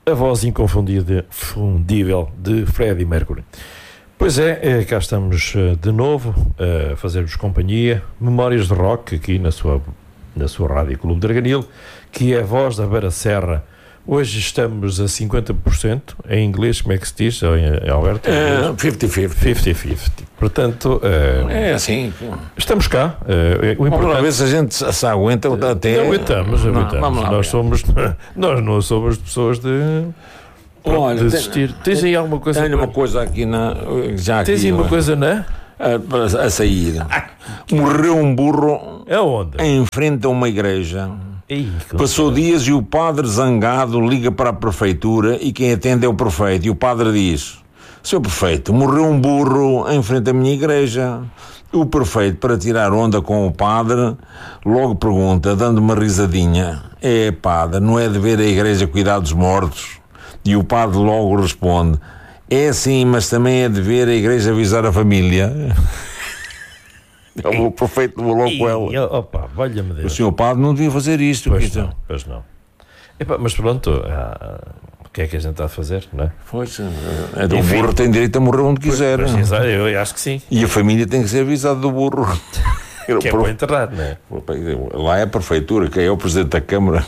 a voz inconfundível de Freddie Mercury. Pois é, cá estamos de novo a fazer-vos companhia, Memórias de Rock, aqui na sua Rádio Clube de Arganil, que é a voz da Beira Serra. Hoje estamos a 50%, em inglês, como é que se diz, Alberto? 50-50. 50-50. Portanto, é assim. Estamos cá. O importante... Vamos ver se a gente se aguenta até... Aguentamos. Nós não somos pessoas de... Olha, desistir. Tens aí alguma coisa? Tenho uma coisa aqui Tens aí uma coisa, não é? A sair. Morreu um burro. Aonde? Em frente a uma igreja. Passou dias e o padre, zangado, liga para a prefeitura e quem atende é o prefeito. E o padre diz: Senhor prefeito, morreu um burro em frente à minha igreja. O prefeito, para tirar onda com o padre, logo pergunta, dando uma risadinha: padre, não é dever a igreja cuidar dos mortos? E o padre logo responde: é sim, mas também é dever a igreja avisar a família. O prefeito do louco ela. Opa, valha-me Deus. O senhor padre não devia fazer isto. Pois não. Mas pronto, o que é que a gente está a fazer, não é? Pois, o burro tem direito a morrer onde quiser. Eu acho que sim. E a família tem que ser avisada do burro. Que é para enterrar, não é? Lá é a prefeitura, que é o presidente da Câmara.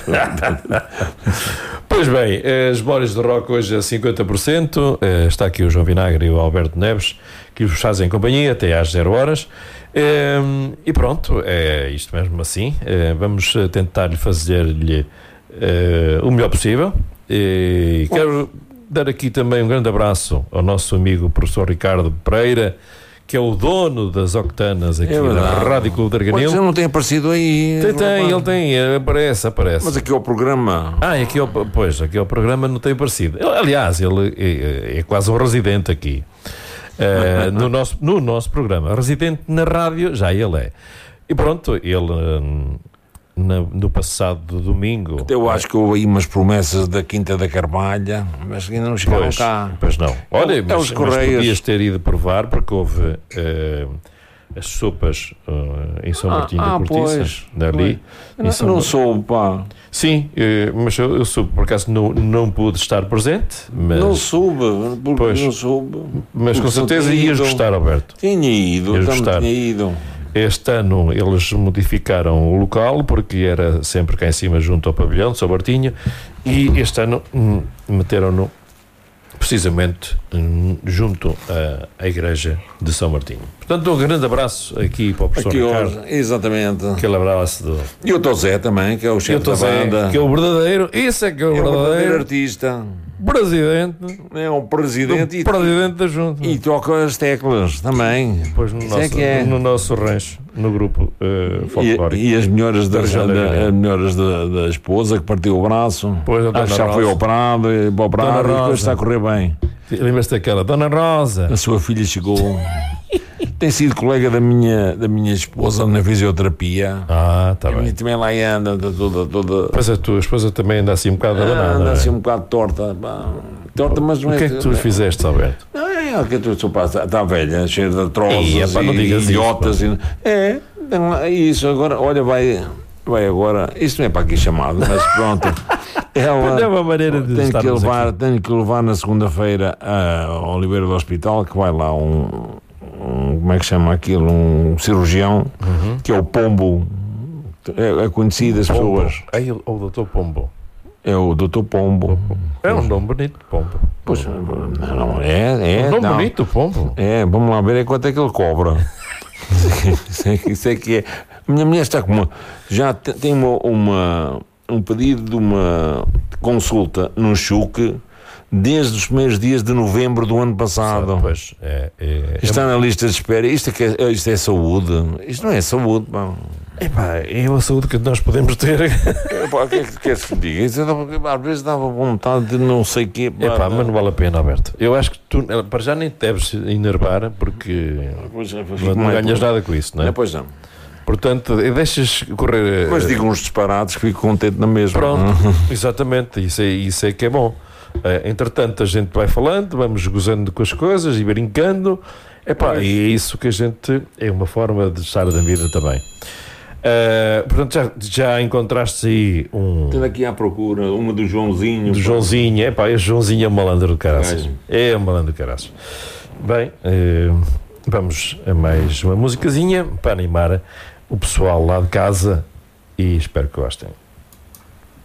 Pois bem, as Memórias de Rock hoje a 50%. Está aqui o João Vinagre e o Alberto Neves, que vos fazem companhia até às 0 horas. E pronto, é isto mesmo assim. Vamos tentar fazer-lhe o melhor possível. Quero dar aqui também um grande abraço ao nosso amigo professor Ricardo Pereira, que é o dono das Octanas aqui da Rádio Clube de Arganil. Mas ele não tem aparecido aí? Ele tem, aparece. Mas aqui é o programa. Aqui é o programa, não tem aparecido. Aliás, ele é quase um residente aqui. No nosso programa. Residente na rádio, já ele é. E pronto, ele... No passado domingo. Eu acho que houve aí umas promessas da Quinta da Carvalha, mas ainda não chegaram cá. Pois não. Olha, mas podias ter ido provar, porque houve as sopas em São Martinho da Cortiça, dali. Não soube, pá. Sim, mas eu soube, por acaso não pude estar presente. Mas... Não soube, não soube. Mas com certeza ias gostar, Alberto. Tinha ido. Este ano eles modificaram o local, porque era sempre cá em cima junto ao pavilhão de São Martinho, e este ano meteram-no precisamente junto à igreja de São Martinho. Portanto, um grande abraço aqui para o professor Ricardo. Exatamente. Aquele abraço E o Zé também, que é o chefe da banda. Que é o verdadeiro, isso é que é o verdadeiro artista. Presidente. É um presidente. Presidente da junta. E toca as teclas também. Pois no nosso rancho, no grupo folclórico. E as melhoras da esposa que partiu o braço. Já foi operado e depois está a correr bem. Lembras-te daquela Dona Rosa? A sua filha chegou. Tem sido colega da minha esposa na fisioterapia. Tá bem. Também lá anda toda. Pois a tua esposa também anda assim um bocado abanada. Anda assim um bocado torta. Torta, mas não é. O que é que tu fizeste, Alberto? Não, que tu está velha, cheia de artroses e idiotas. Isso, agora, olha, vai agora. Isso não é para aqui chamado, mas pronto. Ela é uma maneira de tenho que levar na segunda-feira a Oliveira do Hospital, que vai lá como é que chama aquilo? Um cirurgião, que é o Pombo. É conhecido das pessoas. É o doutor Pombo. É o doutor Pombo. É um nome bonito, Pombo. Pois, não é. Um nome bonito, Pombo. Vamos lá ver quanto é que ele cobra. Isso é que é. A minha mulher está com já tem um pedido de uma consulta no CHUC desde os primeiros dias de novembro do ano passado. Pois, está na lista de espera. Isto é saúde. Isto não é saúde, pá. É a saúde que nós podemos ter. O que é que queres que diga? Às vezes dava vontade de não sei o quê. Mas não vale a pena, Alberto. Eu acho que tu, para já, nem te deves enervar, porque não ganhas nada com isso, não é? Pois não. Portanto, deixas correr. Mas digo uns disparados que fico contente na mesma. Pronto, exatamente. Isso é que é bom. Entretanto, a gente vai falando, vamos gozando com as coisas e brincando. E é isso que a gente. É uma forma de estar na vida também. Portanto, já encontraste aí um... Estou aqui à procura, uma do Joãozinho. Do Joãozinho, este Joãozinho é um malandro de caraças. É um malandro de caraças. Bem, vamos a mais uma musicazinha para animar o pessoal lá de casa e espero que gostem.